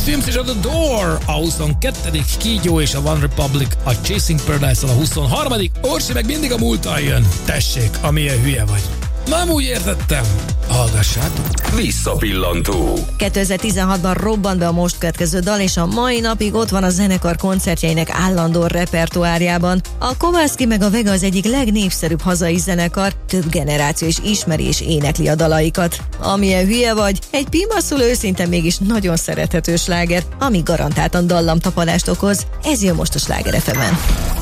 Films és a The Door a 22. Kígyó és a One Republic a Chasing Paradise-al a 23. Orsi meg mindig a múltal jön. Tessék, amilyen hülye vagy. Nem úgy értettem. Hallgassátok. Visszapillantó. 2016-ban robbant be a most következő dal, és a mai napig ott van a zenekar koncertjeinek állandó repertoárjában. A Kowalski meg a Vega az egyik legnépszerűbb hazai zenekar, több generáció is ismeri és énekli a dalaikat. Amilyen hülye vagy, egy pimaszul őszinte mégis nagyon szerethető sláger, ami garantáltan dallamtapadást okoz. Ez jön most a Sláger FM-en.